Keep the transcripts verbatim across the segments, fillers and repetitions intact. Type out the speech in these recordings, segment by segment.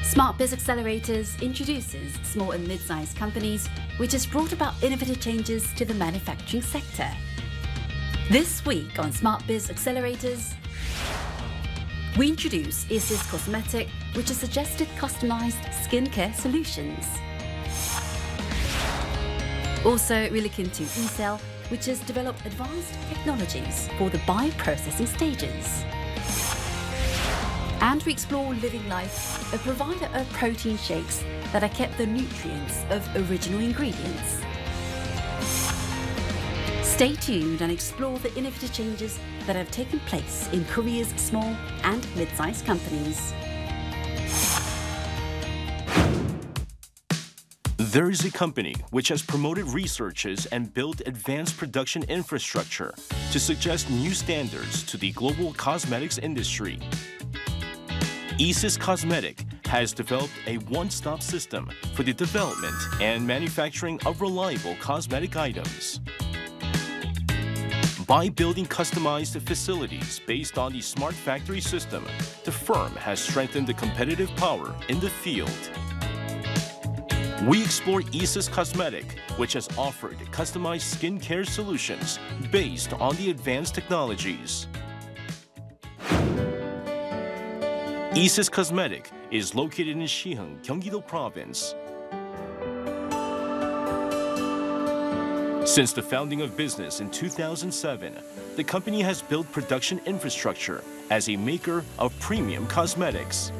SmartBiz Accelerators introduces small and mid-sized companies, which has brought about innovative changes to the manufacturing sector. This week on SmartBiz Accelerators, we introduce Isis Cosmetic, which has suggested customized skincare solutions. Also, we look into eCell, which has developed advanced technologies for the bioprocessing stages. And we explore Living Life, a provider of protein shakes that have kept the nutrients of original ingredients. Stay tuned and explore the innovative changes that have taken place in Korea's small and mid-sized companies. There is a company which has promoted researches and built advanced production infrastructure to suggest new standards to the global cosmetics industry. Isis Cosmetic has developed a one-stop system for the development and manufacturing of reliable cosmetic items. By building customized facilities based on the Smart Factory system, the firm has strengthened the competitive power in the field. We explore Isis Cosmetic, which has offered customized skincare solutions based on the advanced technologies. Isis Cosmetic is located in Siheung, Gyeonggi-do Province. Since the founding of business in two thousand seven, the company has built production infrastructure as a maker of premium cosmetics.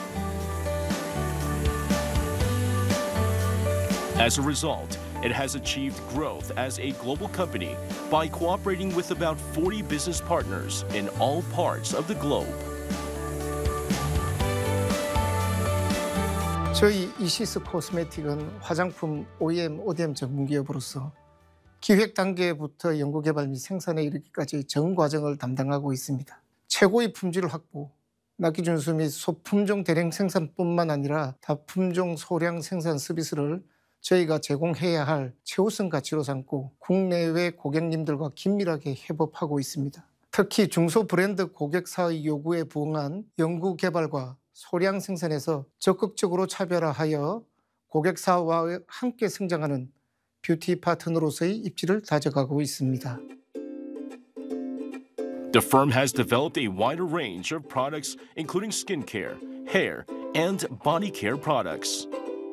As a result, it has achieved growth as a global company by cooperating with about forty business partners in all parts of the globe. 저희 이시스 코스메틱은 화장품 오이엠, 오디엠 전문 기업으로서 기획 단계부터 연구개발 및 생산에 이르기까지 전 과정을 담당하고 있습니다. 최고의 품질 확보, 납기준수 및 소품종 대량 생산뿐만 아니라 다품종 소량 생산 서비스를 저희가 제공해야 할 최우선 가치로 삼고 국내외 고객님들과 긴밀하게 협업하고 있습니다. 특히 중소 브랜드 고객사의 요구에 부응한 연구개발과 소량 생산에서 적극적으로 차별화하여 고객사와 함께 성장하는 뷰티 파트너로서의 입지를 다져가고 있습니다. The firm has developed a wider range of products, including skincare, hair, and body care products.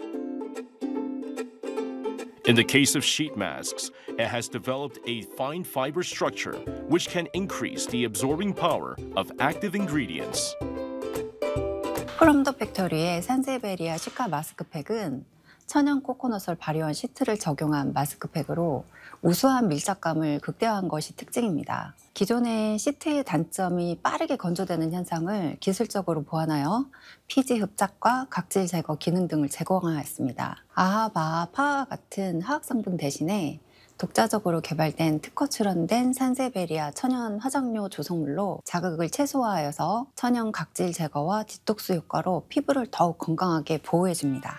In the case of sheet masks, it has developed a fine fiber structure which can increase the absorbing power of active ingredients. 프롬더 팩토리의 산세베리아 시카 마스크팩은 천연 코코넛을 발효한 시트를 적용한 마스크팩으로 우수한 밀착감을 극대화한 것이 특징입니다. 기존의 시트의 단점이 빠르게 건조되는 현상을 기술적으로 보완하여 피지 흡착과 각질 제거 기능 등을 제공하였습니다. 아하바, 파와 같은 화학성분 대신에 독자적으로 개발된 특허 출원된 산세베리아 천연 화장료 조성물로 자극을 최소화하여서 천연 각질 제거와 디톡스 효과로 피부를 더욱 건강하게 보호해줍니다.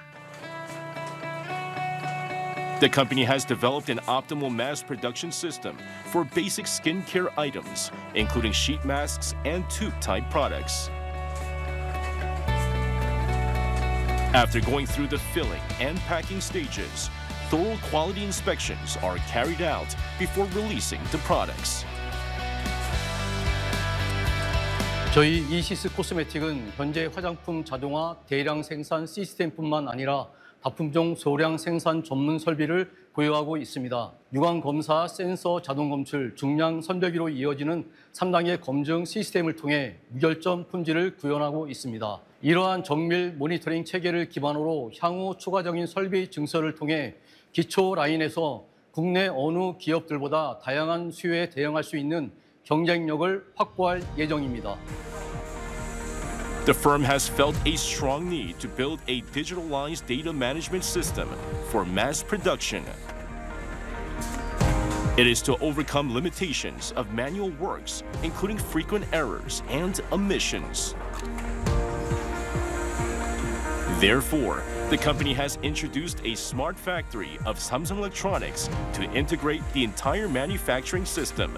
The company has developed an optimal mass production system for basic skincare items, including sheet masks and tube-type products. After going through the filling and packing stages, thorough quality inspections are carried out before releasing the products. 저희 이시스 코스메틱은 현재 화장품 자동화 대량 생산 시스템뿐만 아니라 다품종 소량 생산 전문 설비를 보유하고 있습니다. 유관 검사, 센서, 자동 검출, 중량 선별기로 이어지는 삼 단계 검증 시스템을 통해 무결점 품질을 구현하고 있습니다. 이러한 정밀 모니터링 체계를 기반으로 향후 추가적인 설비 증설을 통해 기초 라인에서 국내 어느 기업들보다 다양한 수요에 대응할 수 있는 경쟁력을 확보할 예정입니다. The firm has felt a strong need to build a digitalized data management system for mass production. It is to overcome limitations of manual works, including frequent errors and omissions. Therefore, the company has introduced a smart factory of Samsung Electronics to integrate the entire manufacturing system.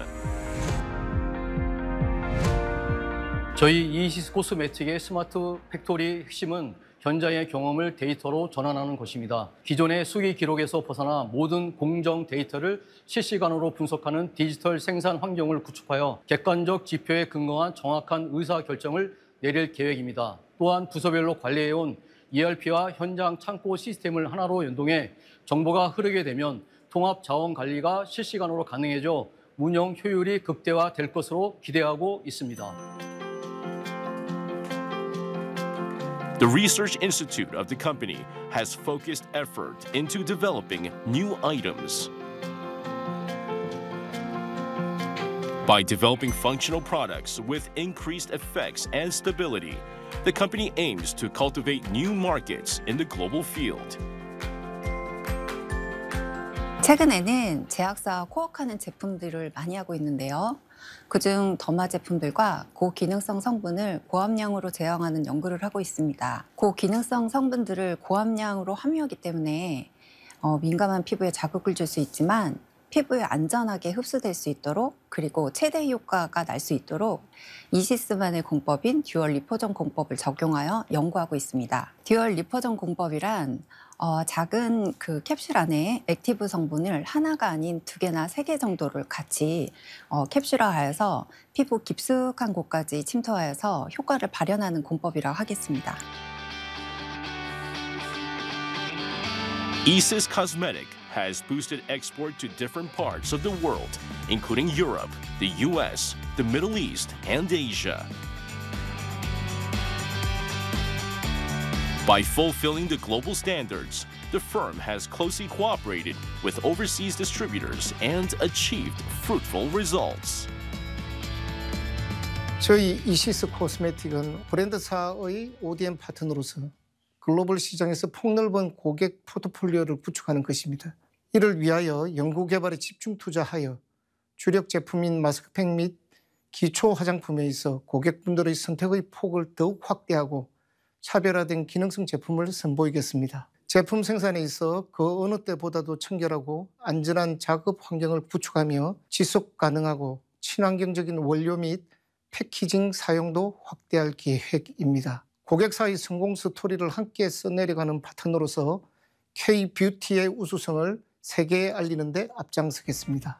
저희 이시스 코스메틱의 스마트 팩토리의 핵심은 현장의 경험을 데이터로 전환하는 것입니다. 기존의 수기 기록에서 벗어나 모든 공정 데이터를 실시간으로 분석하는 디지털 생산 환경을 구축하여 객관적 지표에 근거한 정확한 의사결정을 내릴 계획입니다. 또한 부서별로 관리해온 이알피와 현장 창고 시스템을 하나로 연동해 정보가 흐르게 되면 통합 자원 관리가 실시간으로 가능해져 운영 효율이 극대화될 것으로 기대하고 있습니다. The Research Institute of the company has focused effort into developing new items. By developing functional products with increased effects and stability, the company aims to cultivate new markets in the global field. 최근에는 제약사와 코어하는 제품들을 많이 하고 있는데요. 그중 더마 제품들과 고기능성 성분을 고함량으로 제형하는 연구를 하고 있습니다. 고기능성 성분들을 고함량으로 함유하기 때문에 어, 민감한 피부에 자극을 줄 수 있지만 피부에 안전하게 흡수될 수 있도록 그리고 최대 효과가 날 수 있도록 이시스만의 공법인 듀얼 리포전 공법을 적용하여 연구하고 있습니다. 듀얼 리포전 공법이란 어, 작은 그 캡슐 안에 액티브 성분을 하나가 아닌 두 개나 세 개 정도를 같이 어, 캡슐화하여서 피부 깊숙한 곳까지 침투하여서 효과를 발현하는 공법이라고 하겠습니다. Isis Cosmetic has boosted export to different parts of the world, including Europe, the U S, the Middle East, and Asia. By fulfilling the global standards, the firm has closely cooperated with overseas distributors and achieved fruitful results. 저희 이시스 코스메틱은 브랜드사의 오디엠 파트너로서 글로벌 시장에서 폭넓은 고객 포트폴리오를 구축하는 것입니다. 이를 위하여 연구개발에 집중 투자하여 주력 제품인 마스크팩 및 기초 화장품에 있어 고객분들의 선택의 폭을 더욱 확대하고 차별화된 기능성 제품을 선보이겠습니다. 제품 생산에 있어 그 어느 때보다도 청결하고 안전한 작업 환경을 구축하며 지속 가능하고 친환경적인 원료 및 패키징 사용도 확대할 계획입니다. 고객사의 성공 스토리를 함께 써내려가는 파트너로서 K-뷰티의 우수성을 세계에 알리는 데 앞장서겠습니다.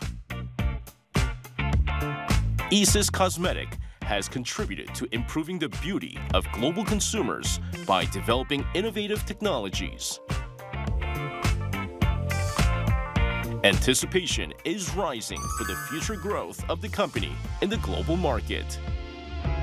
Isis Cosmetic has contributed to improving the beauty of global consumers by developing innovative technologies. Anticipation is rising for the future growth of the company in the global market.